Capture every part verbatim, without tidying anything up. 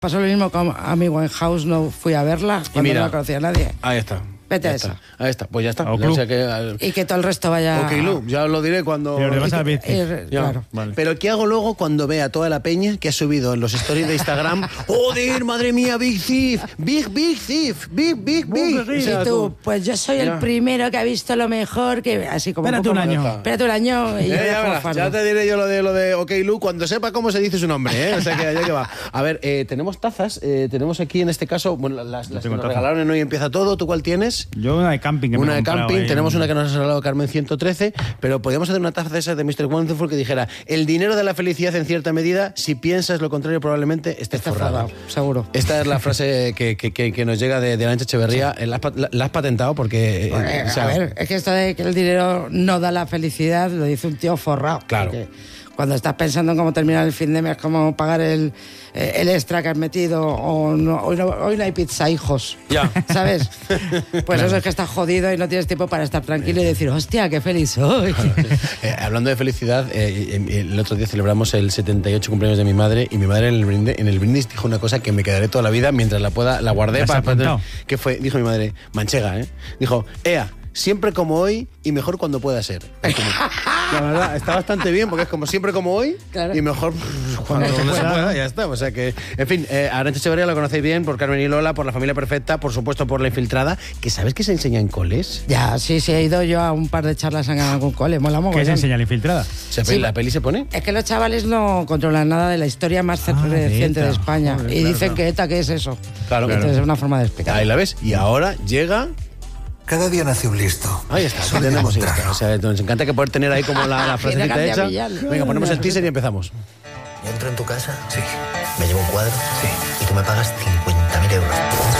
Pasó lo mismo con Amy Winehouse, no fui a verla cuando mira, no la conocía a nadie. Ahí está. Vete ya a está. esa. Ahí está, pues ya está. O Ya club. sé que, al... Y que todo el resto vaya... Ok, Lu, ya os lo diré cuando... Pero le vas a ver. Y- y- claro. Vale. Pero ¿qué hago luego cuando vea toda la peña que ha subido en los stories de Instagram? ¡Joder, madre mía, Big Thief! ¡Big, Big Thief! ¡Big, Big, Big! O sea, Y tú, pues yo soy Mira. el primero que ha visto lo mejor, que así como... Espérate poco- un año. Espérate un año y Ya, ya, ya dejo verás, fardo. ya te diré yo lo de lo de OK Lu cuando sepa cómo se dice su nombre, ¿eh? O sea que ya que va. A ver, eh, tenemos tazas, eh, tenemos aquí en este caso, bueno, las, las que tengo nos taza. regalaron en Hoy Empieza Todo. ¿Tú cuál tienes? Yo una de camping. Que me Una he de comprado camping, ahí. tenemos una que nos ha regalado Carmen ciento trece, pero podríamos hacer una taza de esas de mister Wonderful que dijera: el dinero de la felicidad en cierta medida, si piensas lo contrario probablemente estés Está forrado. forrado, seguro. Esta es la frase que, que, que, que nos llega de, de Arantxa Echeverría. La, has pa- la- la has patentado porque... eh, Eh, o sea, a ver, es que esto de que el dinero no da la felicidad lo dice un tío forrado. Claro. Porque cuando estás pensando en cómo terminar el fin de mes, cómo pagar el, eh, el extra que has metido, o no, hoy, no, hoy no hay pizza, hijos. Ya. ¿Sabes? Pues eso es que estás jodido y no tienes tiempo para estar tranquilo y decir, hostia, qué feliz soy. Eh, hablando de felicidad, eh, eh, el otro día celebramos el setenta y ocho cumpleaños de mi madre y mi madre en el brindis, en el brindis dijo una cosa que me quedaré toda la vida mientras la pueda, la guardé ¿La has para... apuntado? ¿Qué fue? Dijo mi madre, manchega, ¿eh? Dijo, Ea, siempre como hoy y mejor cuando pueda ser. Es como- la verdad, está bastante bien porque es como siempre como hoy Claro. y mejor cuando, Cuando se se pueda. pueda, ya está. O sea que, en fin, eh, Arantxa Echeverría la conocéis bien por Carmen y Lola, por La Familia Perfecta, por supuesto por La Infiltrada, que ¿sabes que se enseña en coles? Ya, sí, sí, he ido yo a un par de charlas en algún cole, mola ¿Qué mogollón. se enseña la infiltrada? O sea, Sí, ¿la peli se pone? Es que los chavales no controlan nada de la historia más Ah, de reciente ETA. de España. Joder, y claro, dicen claro. que ETA, ¿qué es eso? Claro, Entonces claro. es una forma de explicar. Ahí la ves. Y ahora llega... Cada día nace un listo. Ahí está, Suele tenemos encontrar. esto. O sea, nos encanta que poder tener ahí como la, la frasecita Mira, hecha. García Millán. Venga, ponemos el teaser y empezamos. Yo entro en tu casa, sí. Me llevo un cuadro, sí. Y tú me pagas cincuenta mil euros.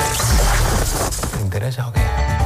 ¿Te interesa o qué?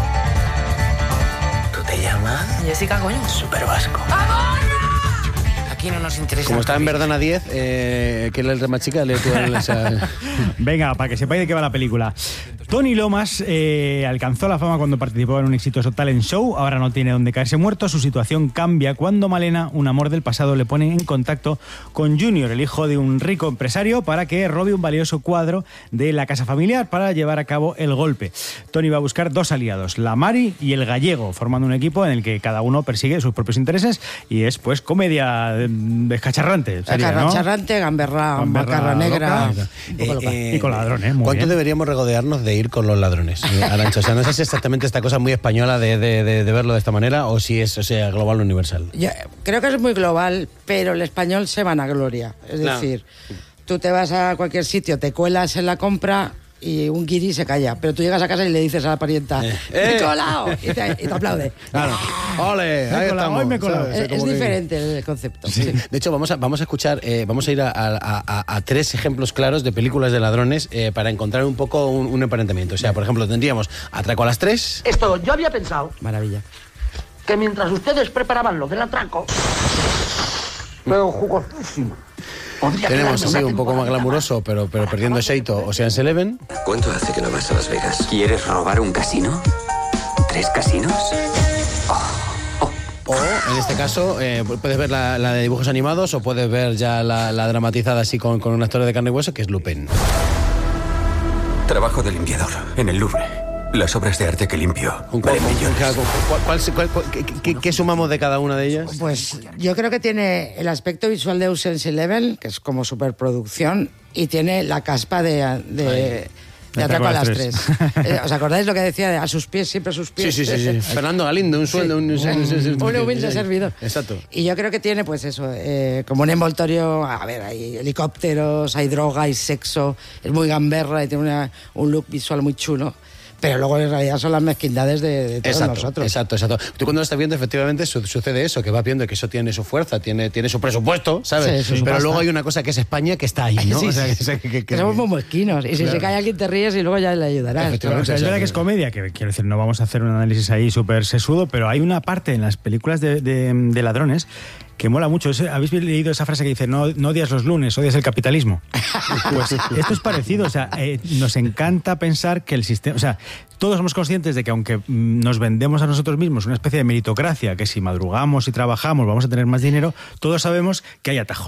¿Tú te llamas? Jessica, coño. Super Vasco. Aquí no nos interesa. Como está en Verdana diez, eh, que es la más chica, lee tú el- esa... Venga, para que sepáis de qué va la película. Tony Lomas eh, alcanzó la fama cuando participó en un exitoso talent show. Ahora no tiene donde caerse muerto. Su situación cambia cuando Malena, un amor del pasado, le pone en contacto con Junior, el hijo de un rico empresario, para que robe un valioso cuadro de la casa familiar para llevar a cabo el golpe. Tony va a buscar dos aliados, la Mari y el gallego, formando un equipo en el que cada uno persigue sus propios intereses y es, pues, comedia eh, descacharrante. Sería, ¿no? Charrante, gamberra, Gamberra macarra negra. loca. un poco loca. Y con ladrones, muy ¿Cuánto bien. deberíamos regodearnos de ir con los ladrones, eh, Arantxa? O sea, no sé si es exactamente esta cosa muy española de, de- de- de verlo de esta manera o si es, o sea, global o universal. Yo creo que es muy global, pero el español se vanagloria. Es Claro. decir, tú te vas a cualquier sitio, te cuelas en la compra y un guiri se calla. Pero tú llegas a casa y le dices a la parienta, Eh. ¡me he Eh. colado! Y te, y te aplaude. Claro. ¡Ole! Me he Ahí colado, estamos. hoy me he colado. ¿sabes? O sea, Es, es como que- diferente el concepto. Sí. sí. De hecho, vamos a, vamos a escuchar, eh, vamos a ir a, a- a- a tres ejemplos claros de películas de ladrones eh, para encontrar un poco un, un emparentamiento. O sea, por ejemplo, tendríamos Atraco a las tres. Esto, yo había pensado Maravilla. que mientras ustedes preparaban lo del atraco, pero jugosísimo. Podría Tenemos quedarme así una un poco más temporada glamuroso, pero, pero perdiendo Sheito, Ocean's Eleven. ¿Cuánto hace que no vas a Las Vegas? ¿Quieres robar un casino? ¿Tres casinos? O, en este caso, eh, puedes ver la, la de dibujos animados o puedes ver ya la, la dramatizada así con, con una historia de carne y hueso, que es Lupin. Trabajo de limpiador en el Louvre. Las obras de arte que limpio ¿Con cuál, valen con- millones. con- cuál- cuál- cuál- cuál- qué- qué- ¿Qué sumamos de cada una de ellas? Pues yo creo que tiene el aspecto visual de Ocean's Eleven, que es como superproducción, y tiene la caspa de, de, de Atraco a las tres. Eh, ¿Os acordáis lo que decía de a sus pies, siempre a sus Sí, pies? sí, sí, sí. Fernando Galindo, un sueldo, un, Un humilde servidor. Exacto. Y yo creo que tiene, pues eso, eh, como un envoltorio. A ver, hay helicópteros, hay droga, hay sexo, es muy gamberra y tiene una- un look visual muy chulo. Pero luego en realidad son las mezquindades de, de todos Exacto, nosotros. exacto, exacto. Tú cuando lo estás viendo, efectivamente, su- sucede eso, que vas viendo que eso tiene su fuerza, tiene, tiene su presupuesto, ¿sabes? Sí, su Pero pasta. luego hay una cosa que es España que está ahí, ¿no? Sí, O sea, sí, que- sí. que- que- Que somos muy mezquinos. Y si se cae alguien te ríes y luego ya le ayudarás. Efectivamente. O sea, es verdad que es comedia, que quiero decir, no vamos a hacer un análisis ahí súper sesudo, pero hay una parte en las películas de, de- de ladrones que mola mucho. Es- ¿Habéis leído esa frase que dice, no, no odias los lunes, odias el capitalismo? Pues esto es parecido, o sea, eh, nos encanta pensar que el sistema, o sea, todos somos conscientes de que aunque mm, nos vendemos a nosotros mismos una especie de meritocracia, que si madrugamos y trabajamos vamos a tener más dinero, todos sabemos que hay atajos.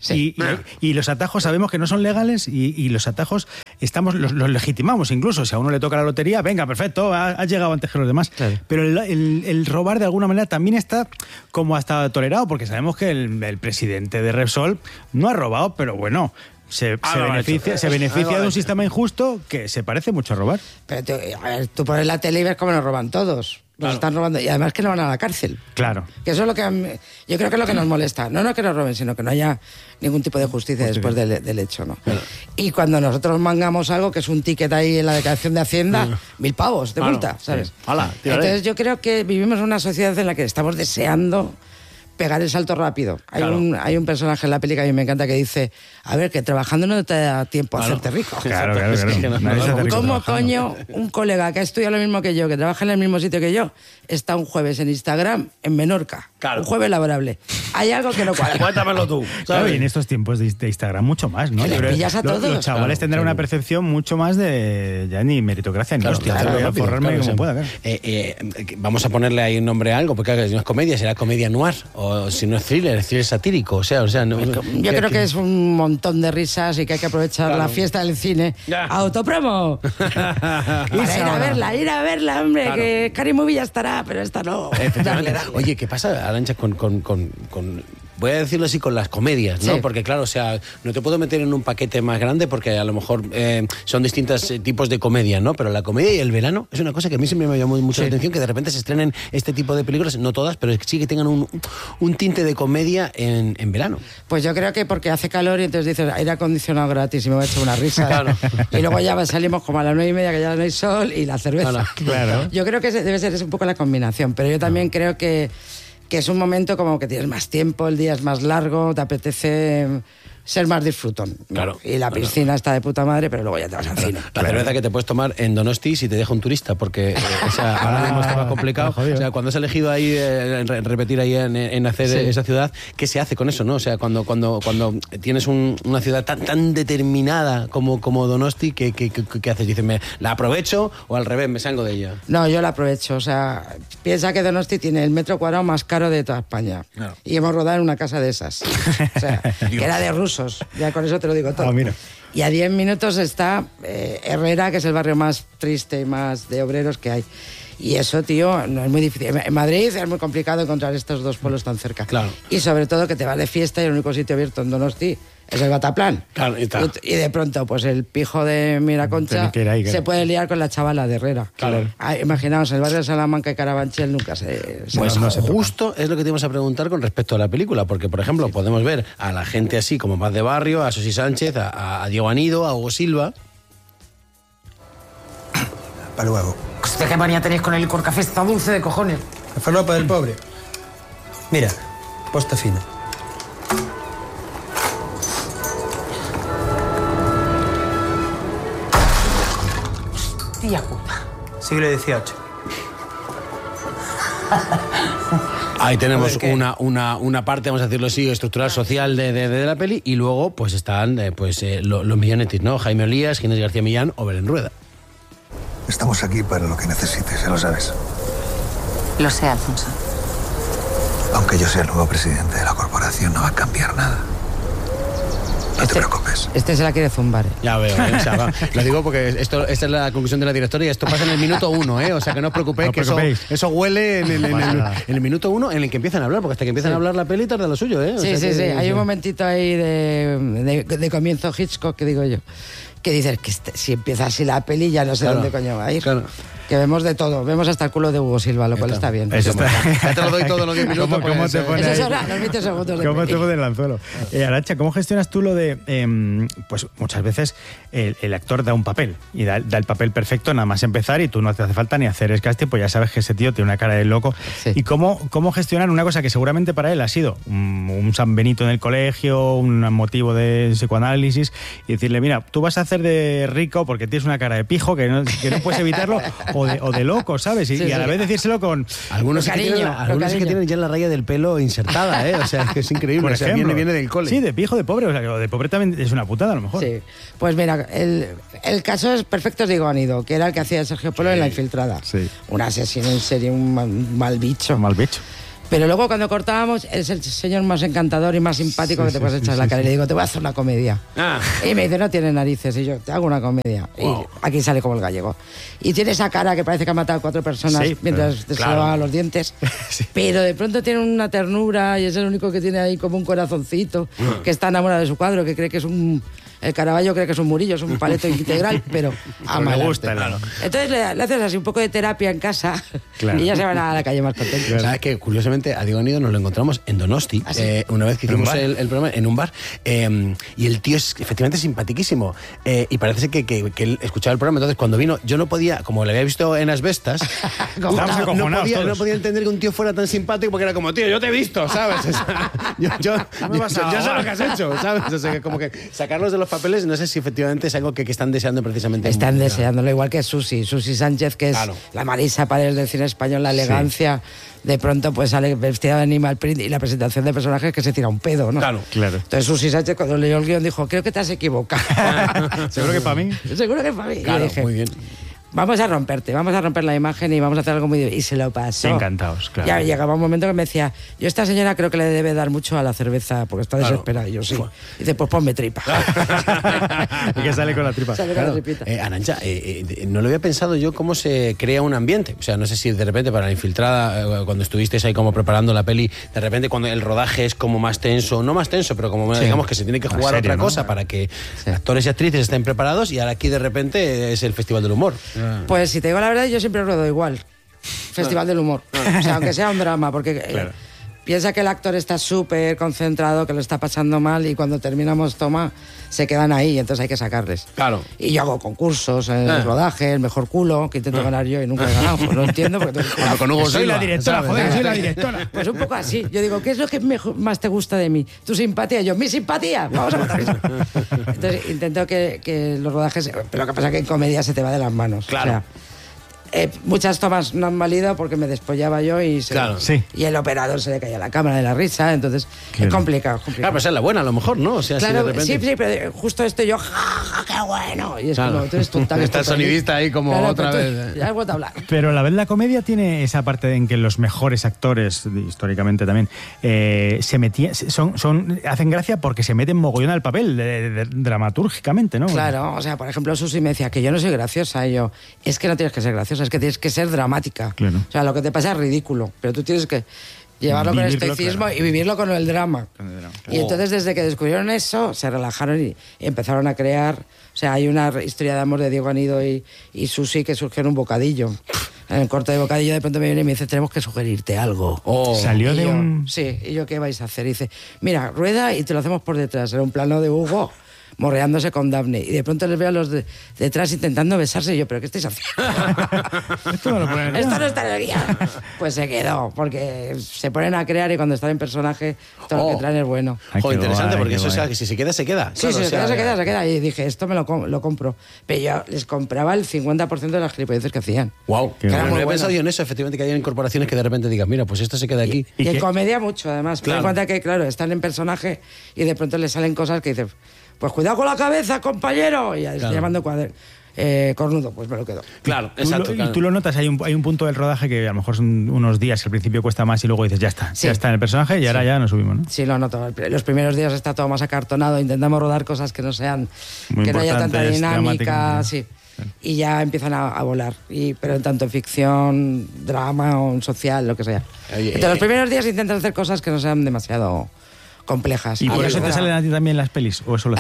Sí. Y, y, y los atajos sabemos que no son legales y, y los atajos estamos los, los legitimamos incluso. Si a uno le toca la lotería, venga, perfecto, has ha llegado antes que los demás. Claro. Pero el, el, el robar de alguna manera también está como hasta tolerado, porque sabemos que el, el presidente de Repsol no ha robado, pero bueno... Se, ah, se no, beneficia, hecho, se beneficia ah, de un sistema injusto que se parece mucho a robar. Pero tú, a ver, tú pones la tele y ves cómo nos roban todos. Nos claro. están robando. Y además que no van a la cárcel. Claro. Que eso es lo que... Yo creo que es lo que nos molesta. No, no que nos roben, sino que no haya ningún tipo de justicia después del, del hecho, ¿no? Claro. Y cuando nosotros mangamos algo, que es un ticket ahí en la declaración de Hacienda, sí. mil pavos de claro. multa, ¿sabes? Sí. Hala, entonces yo creo que vivimos en una sociedad en la que estamos deseando... pegar el salto rápido. Hay, claro. un, hay un personaje en la peli que a mí me encanta que dice, a ver, que trabajando no te da tiempo claro. a hacerte rico. Claro, claro, claro. Es que no, no, no, no, ¿Cómo coño un colega que ha estudiado lo mismo que yo, que trabaja en el mismo sitio que yo, está un jueves en Instagram en Menorca? Claro. Un jueves laborable. Hay algo que no cuadra. Cuéntamelo tú. ¿Sabes? Claro, y en estos tiempos de, de Instagram mucho más, ¿no? Que les pillas a los, todos. Los chavales claro, tendrán claro. una percepción mucho más de ya ni meritocracia ni claro, hostia. Claro, voy a forrarme claro, como pueda. Claro. Eh, eh, vamos a ponerle ahí un nombre a algo, porque claro, si no es comedia, será comedia noir, o si no es thriller, es thriller satírico. O sea, o sea, no, yo que, creo que, que es un montón de risas y que hay que aprovechar claro. la fiesta del cine. Ya. ¡Autopromo! Para ir a verla, ir a verla, hombre, claro. que Scary Movie ya estará, pero esta no. Dale, dale. Oye, ¿qué pasa, Arantxa, con, con, con, con voy a decirlo así, con las comedias, ¿no? Sí. Porque claro, o sea, no te puedo meter en un paquete más grande porque a lo mejor eh, son distintos eh, tipos de comedia, ¿no? Pero la comedia y el verano es una cosa que a mí siempre me llamó mucho sí. la atención, que de repente se estrenen este tipo de películas, no todas, pero sí que tengan un, un tinte de comedia en, en verano. Pues yo creo que porque hace calor y entonces dices, aire acondicionado gratis y me voy a echar una risa. Claro. Y luego ya salimos como a las nueve y media que ya no hay sol y la cerveza. Claro. Claro. Yo creo que debe ser un poco la combinación, pero yo también no. creo que que es un momento como que tienes más tiempo, el día es más largo, te apetece ser más disfrutón, ¿no? Claro. Y la piscina claro. está de puta madre, pero luego ya te vas al cine. La claro. cerveza que te puedes tomar en Donosti si te deja un turista, porque eh, o sea, ahora mismo está más complicado. O sea, cuando has elegido ahí eh, repetir ahí en, en hacer sí. esa ciudad, ¿qué se hace con eso, no? O sea, cuando cuando cuando tienes un, una ciudad tan tan determinada como como Donosti, ¿qué, qué, qué, qué haces? Dices, ¿me la aprovecho o al revés, me salgo de ella? No, yo la aprovecho. O sea, piensa que Donosti tiene el metro cuadrado más caro de toda España. Claro. Y hemos rodado en una casa de esas. O sea, que era de rusos. Ya con eso te lo digo todo. Ah, mira. Y a diez minutos está eh, Herrera, que es el barrio más triste y más de obreros que hay. Y eso, tío, no es muy difícil. En Madrid es muy complicado encontrar estos dos pueblos tan cerca. Claro. Y sobre todo que te vas de fiesta y el único sitio abierto en Donosti es el Bataplan. Claro, y, y, y de pronto, pues el pijo de Miraconcha ahí, claro. se puede liar con la chavala de Herrera. Claro. Ah, imaginaos, el barrio de Salamanca y Carabanchel nunca se... se pues no se justo es lo que te íbamos a preguntar con respecto a la película, porque, por ejemplo, sí. podemos ver a la gente así, como más de barrio, a Sosi Sánchez, a, a Diego Anido, a Hugo Silva. Para luego. Hostia, qué manía tenéis con el licor café, está dulce de cojones. La falopa del pobre. Mira, posta fina. Hostia puta. Siglo dieciocho. Ahí tenemos una, una, una parte, vamos a decirlo así, estructural social de, de, de la peli, y luego pues están eh, pues eh, los, los millonetis, ¿no? Jaime Olías, Ginés García Millán o Belén Rueda. Estamos aquí para lo que necesites, ya lo sabes. Lo sé, Alfonso. Aunque yo sea el nuevo presidente de la corporación, no va a cambiar nada. No este, te preocupes. Este se la quiere zumbar. ¿eh? Ya veo, ¿eh? O sea, va, lo digo porque esto, esta es la conclusión de la directora y esto pasa en el minuto uno, ¿eh? O sea, que no os preocupéis, no que eso, eso huele en el, en, el, en el minuto uno en el que empiezan a hablar, porque hasta que empiezan sí. a hablar la peli tarda lo suyo, ¿eh? O sí, sea, sí, que, sí. Hay sí. un momentito ahí de, de, de comienzo Hitchcock, que digo yo, que dices que este, si empieza así la peli ya no sé claro, dónde coño va a ir. Claro. Que vemos de todo, vemos hasta el culo de Hugo Silva, lo cual está, está bien. Eso está. Ya te lo doy todos los diez minutos. ¿Cómo, cómo te pones? Eso es hora, los veinte segundos de ¿Cómo peli. te pones el anzuelo? Eh, Arantxa, ¿cómo gestionas tú lo de, eh, pues muchas veces el, el actor da un papel y da, da el papel perfecto nada más empezar y tú no te hace falta ni hacer el casting, pues ya sabes que ese tío tiene una cara de loco. Sí. ¿Y cómo, cómo gestionar una cosa que seguramente para él ha sido un, un San Benito en el colegio, un motivo de psicoanálisis y decirle, mira, tú vas a hacer de rico porque tienes una cara de pijo que no, que no puedes evitarlo o de, o de loco, ¿sabes? Y, sí, y a la sí. vez decírselo con... Algunos, cariño, que, tienen, algunos que tienen ya la raya del pelo insertada, ¿eh? O sea, que es increíble. O sea, viene, viene del cole. Sí, de pijo, de pobre. O sea, que de pobre también es una putada, a lo mejor. Sí. Pues mira, el, el caso es perfecto es Diego Anido, que era el que hacía Sergio Polo sí. en La Infiltrada. Sí. Un asesino en serie, un mal, un mal bicho. Un mal bicho. Pero luego cuando cortábamos, es el señor más encantador y más simpático sí, que te puedes sí, echar sí, la cara. Sí. Y le digo, te voy a hacer una comedia. Ah. Y me dice, no tiene narices. Y yo, te hago una comedia. Wow. Y aquí sale como el gallego. Y tiene esa cara que parece que ha matado a cuatro personas sí, mientras pero, te claro. se lava los dientes. Sí. Pero de pronto tiene una ternura y es el único que tiene ahí como un corazoncito, uh. que está enamorado de su cuadro, que cree que es un... El Caravaggio cree que es un murillo, es un paleto integral, pero ama. Me gusta, claro. Entonces le, le haces así un poco de terapia en casa claro. y ya se van a la calle más contentos. Claro. ¿Sabes que curiosamente a Diego Anido nos lo encontramos en Donosti, ¿ah, sí? eh, una vez que hicimos el, el programa en un bar, eh, y el tío es efectivamente simpaticísimo, eh, y parece que, que, que él escuchaba el programa, entonces cuando vino, yo no podía, como le había visto en Asbestas, no, no, podía, no podía entender que un tío fuera tan simpático, porque era como, tío, yo te he visto, ¿sabes? O sea, yo, yo, yo, yo, yo sé lo que has hecho, ¿sabes? O sea, que como que sacarlos de los papeles, no sé si efectivamente es algo que, que están deseando precisamente. Están deseándolo, igual que Susi, Susi Sánchez, que es claro. la Marisa Paredes del cine español, la elegancia, sí. de pronto pues sale vestida de animal print y la presentación de personajes que se tira un pedo, ¿no? Claro, claro. Entonces Susi Sánchez cuando leyó el guión dijo, creo que te has equivocado. ¿Seguro que para mí? Seguro que para mí. Claro, y dije, muy bien. Vamos a romperte, vamos a romper la imagen y vamos a hacer algo muy... Y se lo pasó. Encantados, claro. Ya llegaba un momento que me decía, yo esta señora creo que le debe dar mucho a la cerveza porque está claro. desesperada. Y yo, sí. Y dice, pues ponme tripa. Y que sale con la tripa. Sale claro. con la tripita. Eh, Arantxa, eh, eh, no lo había pensado yo cómo se crea un ambiente. O sea, no sé si de repente para la infiltrada, eh, cuando estuvisteis ahí como preparando la peli, de repente cuando el rodaje es como más tenso, no más tenso, pero como sí. digamos que se tiene que jugar serio, otra cosa ¿no? para que sí. actores y actrices estén preparados y ahora aquí de repente es el Festival del Humor. Pues si te digo la verdad, yo siempre ruedo igual. Festival del Humor. O sea, aunque sea un drama, porque claro. eh, piensa que el actor está súper concentrado, que lo está pasando mal y cuando terminamos toma, se quedan ahí, entonces hay que sacarles. Claro. Y yo hago concursos, el eh. rodaje, el mejor culo, que intento eh. ganar yo y nunca he ganado. Pues no entiendo. Porque bueno, con Hugo soy Silva, la directora, ¿sabes? joder, soy la directora. Pues un poco así. Yo digo, ¿qué es lo que mejor, más te gusta de mí? Tu simpatía. Yo, mi simpatía. Vamos a contar eso. Entonces intento que, que los rodajes... Pero lo que pasa es que en comedia se te va de las manos. Claro. O sea, Eh, muchas tomas no han valido porque me despollaba yo y, se, claro. sí. y el operador se le caía la cámara de la risa, entonces claro. es complicado, complicado. Claro, pero esa es la buena a lo mejor, ¿no? O sea, claro, si de repente... sí, sí, pero justo esto yo, ¡ja, ja, qué bueno! Y es claro. como, tú eres tonta. Está el sonidista ahí como claro, otra tú, vez. Ya has vuelto a hablar. Pero a la vez la comedia tiene esa parte en que los mejores actores, históricamente también, eh, se metían, son, son, hacen gracia porque se meten mogollón al papel, de, de, de, dramatúrgicamente, ¿no? Claro, o sea, por ejemplo, Susi me decía que yo no soy graciosa, y yo, es que no tienes que ser graciosa, es que tienes que ser dramática. Claro. O sea, lo que te pasa es ridículo, pero tú tienes que llevarlo vivirlo, con estoicismo claro. y vivirlo con el drama. Con el drama claro. Y entonces desde que descubrieron eso, se relajaron y, y empezaron a crear... O sea, hay una historia de amor de Diego Anido y, y Susi que surgió en un bocadillo. En el corte de bocadillo de pronto me viene y me dice, tenemos que sugerirte algo. Oh. ¿Salió y de yo, un...? Sí, y yo, ¿qué vais a hacer? Y dice, mira, rueda y te lo hacemos por detrás. Era un plano de Hugo morreándose con Daphne. Y de pronto les veo a los de, detrás intentando besarse. Y yo, ¿pero qué estáis haciendo? Esto no lo ponen en el Esto no está en el guión. Pues se quedó, porque se ponen a crear y cuando están en personaje, todo oh. lo que traen es bueno. Ay, Joder, interesante, guay, porque eso, o sea, que si se queda, se queda. Sí, claro, si se sea, queda, se queda, se queda. Y dije, esto me lo, lo compro. Pero yo les compraba el cincuenta por ciento de las gilipolleces que hacían. Wow. Que no he pensado yo en eso, efectivamente, que hay incorporaciones que de repente digas, mira, pues esto se queda aquí. Y, y, y en que... comedia mucho, además. Claro. Ten en cuenta que, claro, están en personaje y de pronto les salen cosas que dicen... Pues cuidado con la cabeza, compañero. Y ya claro. llamando cuader, eh, cornudo, pues me lo quedo. Claro, tú exacto. Lo, claro. Y tú lo notas, hay un, hay un punto del rodaje que a lo mejor son unos días que al principio cuesta más y luego dices, ya está, sí. ya está en el personaje y ahora sí. ya nos subimos, ¿no? Sí, lo noto. Los primeros días está todo más acartonado, intentamos rodar cosas que no sean, muy que no haya tanta dinámica, sí. Claro. Y ya empiezan a, a volar. Y, pero tanto en ficción, drama o en social, lo que sea. Oye, Entonces, eh, los primeros días intentan hacer cosas que no sean demasiado... complejas. ¿Y por eso te salen a ti también las pelis? ¿O eso lo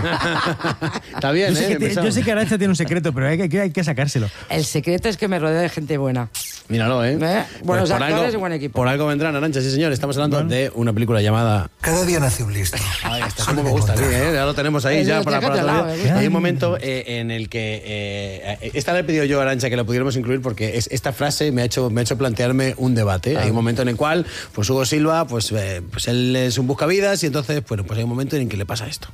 Está bien, yo sé, ¿eh? Te, yo sé que Arantxa tiene un secreto, pero hay que, hay que sacárselo. El secreto es que me rodeo de gente buena. Míralo, ¿eh? ¿Eh? Buenos pues actores algo, y buen equipo. Por algo vendrán, Arantxa, sí señor. Estamos hablando bueno. de una película llamada... Cada día nace un listo. Ahí está, como me gusta, sí, ¿eh? Ya lo tenemos ahí es ya para, para lado, Hay un momento eh, en el que... Eh, esta le he pedido yo a Arantxa que la pudiéramos incluir porque es, esta frase me ha hecho, me ha hecho plantearme un debate. Ah. Hay un momento en el cual, pues Hugo Silva, pues, eh, pues él es un buscavidas y entonces, bueno, pues hay un momento en que le pasa esto.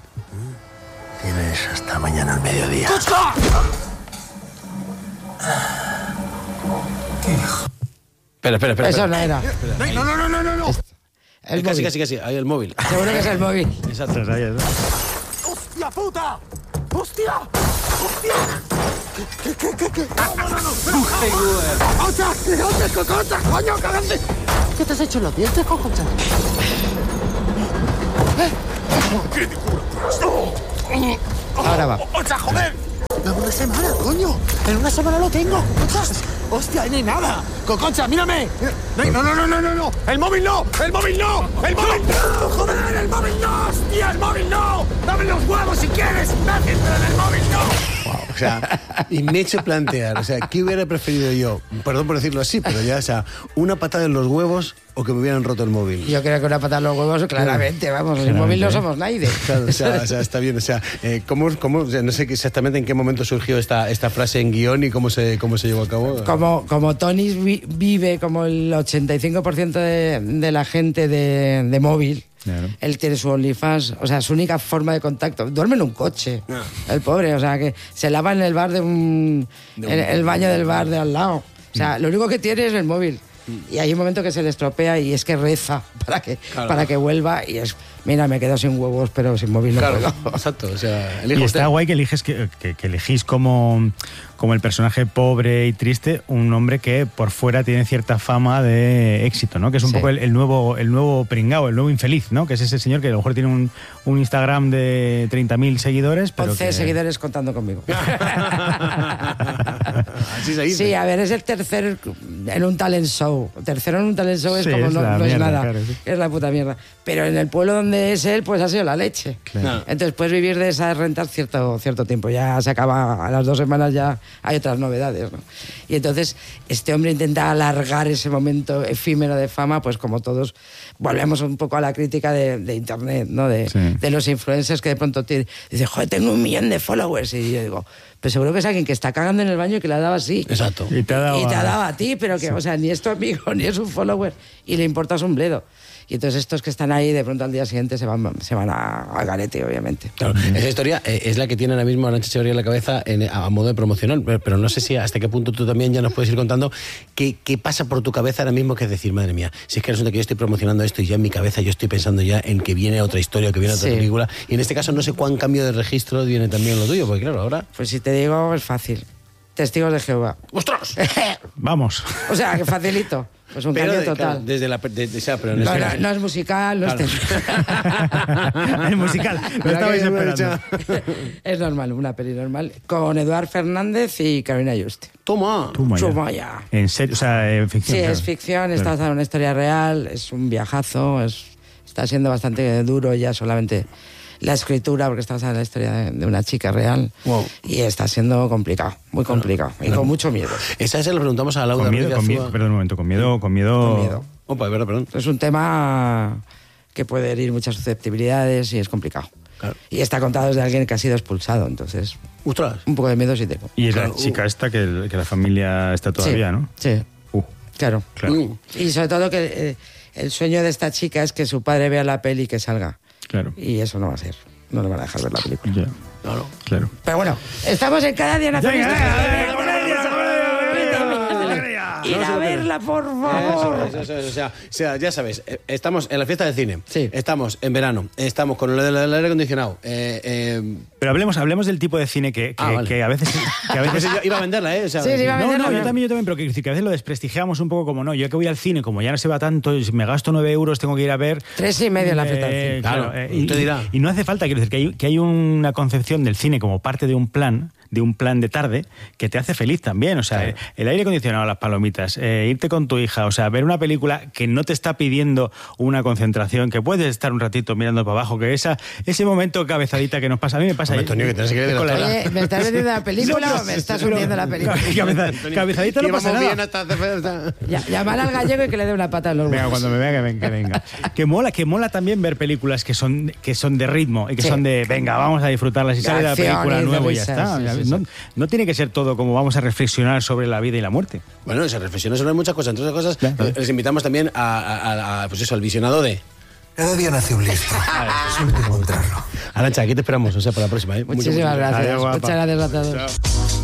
Tienes hasta mañana al mediodía. ¿Qué hijo? Espera, espera, espera. Eso espera. no era. No, no, no, no, no. no. El es casi, casi, casi. Ahí el móvil. Seguro que es el móvil. Exacto. ¡Hostia puta! ¡Hostia! ¡Hostia! ¿Qué, qué, qué, qué? No, no, no, no. ¡Hostia! ¡Hostia, cocote, coño, cagante! ¿Qué te has hecho en los dientes, Coconcha? ¡Qué culo! Ahora va. ¡Ocha, joder! Dame una semana, coño. En una semana lo tengo. ¡Ostras! ¡Hostia, no hay nada! ¡Coconcha, mírame! No, no, no, no, no, no. ¡El móvil no! ¡El móvil no! ¡El móvil no! ¡Joder, el móvil no! ¡Hostia, el móvil no! ¡Dame los huevos si quieres! ¡Nadie, pero en el móvil no! Wow, o sea, y me he hecho plantear, o sea, ¿qué hubiera preferido yo? Perdón por decirlo así, pero ya, o sea, una patada en los huevos o que me hubieran roto el móvil. Yo creo que una patada en los huevos, claramente, vamos, el móvil no somos nadie. Claro, o, sea, o sea, está bien, o sea, eh, ¿cómo, cómo, o sea, no sé exactamente en qué momento surgió esta, esta frase en guión y cómo se, cómo se llevó a cabo. Como, como Tony vi, vive como el ochenta y cinco por ciento de, de la gente de, de móvil, claro. Él tiene su OnlyFans, o sea, su única forma de contacto. Duerme en un coche, no. El pobre, o sea, que se lava en el bar de un... De un en el baño del bar de al lado. O sea, mm. lo único que tiene es el móvil. Y hay un momento que se le estropea y es que reza para que, claro. para que vuelva y es... Mira, me quedo sin huevos, pero sin móvil no claro, puedo. Exacto, o sea, y está usted. Guay que eliges que, que, que elegís como, como el personaje pobre y triste, un hombre que por fuera tiene cierta fama de éxito, ¿no? Que es un sí. poco el, el nuevo el nuevo pringao, el nuevo infeliz, ¿no? Que es ese señor que a lo mejor tiene un, un Instagram de treinta mil seguidores, pero once que... seguidores contando conmigo. Así se dice. Sí, a ver, es el tercer en un talent show. Tercero en un talent show es sí, como es no, no mierda, es nada, claro, sí. Es la puta mierda. Pero en el pueblo donde es él, pues ha sido la leche. Claro. Entonces puedes vivir de esas rentas cierto, cierto tiempo. Ya se acaba, a las dos semanas ya hay otras novedades, ¿no? Y entonces este hombre intenta alargar ese momento efímero de fama, pues como todos volvemos un poco a la crítica de, de internet, ¿no? De, sí. de los influencers que de pronto te dicen, joder, tengo un millón de followers. Y yo digo, pues seguro que es alguien que está cagando en el baño y que le ha dado así. Exacto. Y te ha dado, y te ha dado a ti, pero que, sí. o sea, ni es tu amigo, ni es un follower, y le importas un bledo. Y entonces estos que están ahí, de pronto al día siguiente se van, se van a, a garete, obviamente. Claro, mm. esa historia eh, es la que tiene ahora mismo Arantxa Echeverría en la cabeza en, a modo de promocional, pero, pero no sé si hasta qué punto tú también ya nos puedes ir contando qué, qué pasa por tu cabeza ahora mismo, que es decir, madre mía, si es que resulta que yo estoy promocionando esto y ya en mi cabeza yo estoy pensando ya en que viene otra historia, que viene otra sí. película, y en este caso no sé cuán cambio de registro viene también lo tuyo, porque claro, ahora... Pues si te digo, es fácil. Testigos de Jehová. ¡Ostras! Vamos. O sea, que facilito. Pues un pero cambio de, total. Claro, desde la, de, de, de, pero no, no, no, no es musical, no claro. es... es musical, lo estabais esperando. Es normal, una peli normal. Con Eduard Fernández y Carolina Juste. Toma. Toma ya. Toma ya. ¿En serio? O sea, en ficción. Sí, claro. es ficción, está basada en una historia real, es un viajazo, es, está siendo bastante duro ya solamente la escritura, porque está basada en la historia de, de una chica real. Wow. Y está siendo complicado, muy complicado. Claro, y claro. con mucho miedo. Esa se lo preguntamos a Laura. Con miedo, con miedo, perdón un momento, con miedo, con miedo. Con miedo. Opa, perdón, perdón. Es un tema que puede herir muchas susceptibilidades y es complicado. Claro. Y está contado desde alguien que ha sido expulsado, entonces... ¡Ostras! Un poco de miedo sí tengo. Y es claro. la chica uh. esta que, que la familia está todavía, sí. ¿no? Sí, uh. claro. claro. Uh. Y sobre todo que eh, el sueño de esta chica es que su padre vea la peli y que salga. Claro. Y eso no va a ser. No le van a dejar ver la película. Yeah. Claro. Claro. Pero bueno, estamos en Cada Día Nacionalista. Ir a verla, por favor. Eso, eso, eso, o, sea, o sea, ya sabes, estamos en la fiesta del cine, sí. estamos en verano, estamos con lo del aire acondicionado. Eh, eh... Pero hablemos, hablemos del tipo de cine que, que, ah, vale. que a veces... Que a veces... iba a venderla, ¿eh? O sea, sí, sí, iba a no, venderla, no, no, yo también, yo también, pero que, que a veces lo desprestigiamos un poco como no. Yo que voy al cine, como ya no se va tanto, me gasto nueve euros, tengo que ir a ver... Tres y medio en la fiesta del cine. Claro, eh, y, dirá. Y, y no hace falta, quiero decir, que hay, que hay una concepción del cine como parte de un plan... de un plan de tarde que te hace feliz también, o sea, claro. el aire acondicionado, las palomitas, eh, irte con tu hija, o sea, ver una película que no te está pidiendo una concentración, que puedes estar un ratito mirando para abajo, que esa ese momento cabezadita que nos pasa, a mí me pasa... Hombre, Antonio, que tienes que ver la... Oye, ¿me estás vendiendo la película no, o me estás hundiendo la película? Cabeza, cabezadita no pasa nada. Hasta... Ya, llamar al gallego y que le dé una pata a los huevos. Venga, cuando me vea que venga, que venga. Que mola, que mola también ver películas que son, que son de ritmo y que sí. son de, venga, vamos a disfrutarlas y sale la película nueva y ya está. Sí, sí, sí. No, no tiene que ser todo como vamos a reflexionar sobre la vida y la muerte. Bueno, se reflexiona sobre muchas cosas. Entre otras cosas, claro. les invitamos también a, a, a, pues eso, al visionado de... Cada día nace un listo. Solo hay que encontrarlo. Arantxa, aquí te esperamos, o sea, para la próxima. ¿eh? Muchísimas mucho, mucho. gracias. Adiós, muchas gracias a todos. Chao.